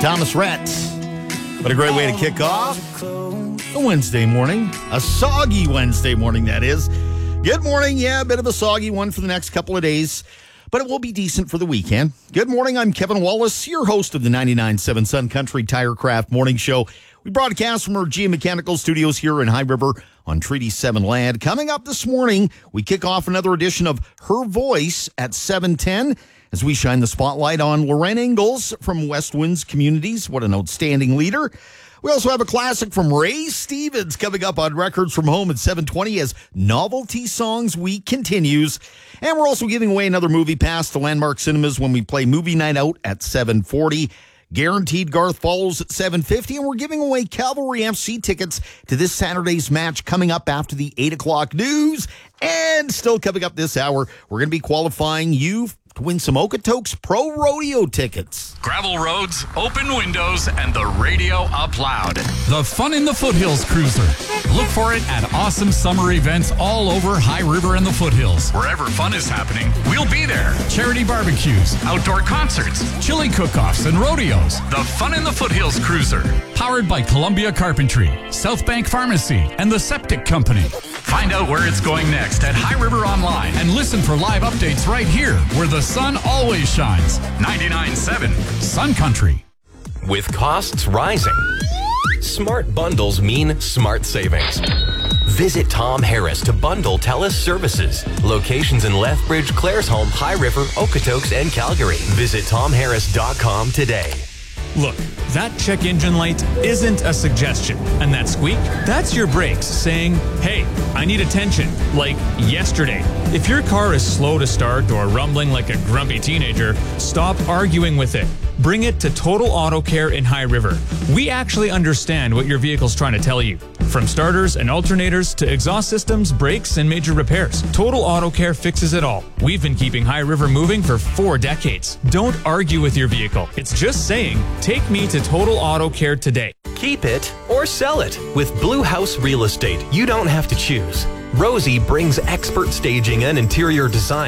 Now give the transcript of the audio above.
Thomas Rhett. What a great way to kick off a Wednesday morning. A soggy Wednesday morning, that is. Good morning. Yeah, a bit of a soggy one for the next couple of days, but it will be decent for the weekend. Good morning. I'm Kevin Wallace, your host of the 99.7 Sun Country Tirecraft Morning Show. We broadcast from our Geomechanical Studios here in High River on Treaty 7 land. Coming up this morning, we kick off another edition of Her Voice at 7:10 as we shine the spotlight on Lorraine Ingalls from West Winds Communities. What an outstanding leader. We also have a classic from Ray Stevens coming up on Records from Home at 7:20 as Novelty Songs Week continues. And we're also giving away another movie pass to Landmark Cinemas when we play Movie Night Out at 7:40. Guaranteed Garth follows at 7:50, and we're giving away Cavalry FC tickets to this Saturday's match coming up after the 8 o'clock news. And still coming up this hour, we're going to be qualifying you to win some Okotoks Pro Rodeo tickets. Gravel roads, open windows, and the radio up loud. The Fun in the Foothills Cruiser. Look for it at awesome summer events all over High River and the Foothills. Wherever fun is happening, we'll be there. Charity barbecues, Outdoor concerts, chili cook-offs, and rodeos. the Fun in the Foothills Cruiser. Powered by Columbia Carpentry, South Bank Pharmacy, and the Septic Company. Find out where it's going next at High River Online. And listen for live updates right here, where the sun always shines. 99.7 Sun Country. With costs rising, smart bundles mean smart savings. Visit Tom Harris to bundle TELUS services. Locations in Lethbridge, Claresholm, High River, Okotoks, and Calgary. Visit TomHarris.com today. Look, that check engine light isn't a suggestion. And that squeak, that's your brakes saying, hey, I need attention, like yesterday. If your car is slow to start or rumbling like a grumpy teenager, stop arguing with it. Bring it to Total Auto Care in High River. We actually understand what your vehicle's trying to tell you. From starters and alternators to exhaust systems, brakes, and major repairs, Total Auto Care fixes it all. We've been keeping High River moving for 4 decades. Don't argue with your vehicle. It's just saying, take me to Total Auto Care today. Keep it or sell it. With Blue House Real Estate, you don't have to choose. Rosie brings expert staging and interior design